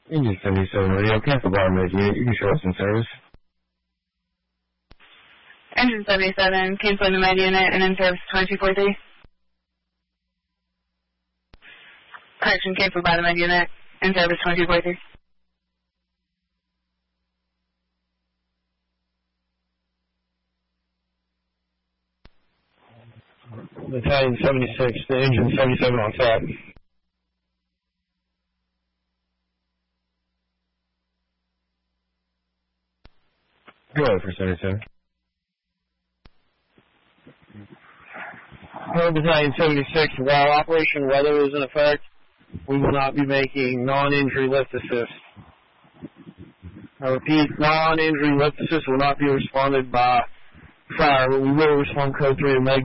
Engine 77 radio, cancel bottom edge unit. You can show us in service. Engine 77, canceling the med unit and in service 2243. Correction, cancel bottom med unit, in service 2243. Battalion 76, the engine 77 on top. Go ahead for 77. Hello, Battalion 76. While Operation Weather is in effect, we will not be making non-injury lift assist. I repeat, non-injury lift assist will not be responded by fire, but we will respond code 3 to med